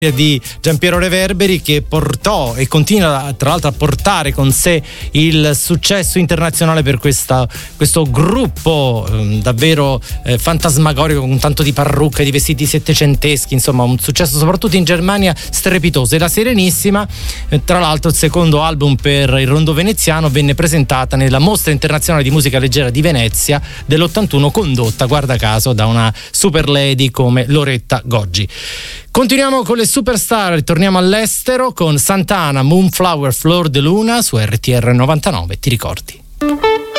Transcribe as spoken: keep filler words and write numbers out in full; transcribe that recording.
di Giampiero Reverberi, che portò e continua tra l'altro a portare con sé il successo internazionale per questa, questo gruppo eh, davvero eh, fantasmagorico, con tanto di parrucche, di vestiti settecenteschi, insomma un successo soprattutto in Germania strepitoso. E la Serenissima, eh, tra l'altro il secondo album per il Rondo Veneziano, venne presentata nella Mostra Internazionale di Musica Leggera di Venezia dell'ottantuno, condotta guarda caso da una super lady come Loretta Goggi. Continuiamo con le superstar, ritorniamo all'estero con Santana, Moonflower, Flor de Luna su R T R novantanove, ti ricordi?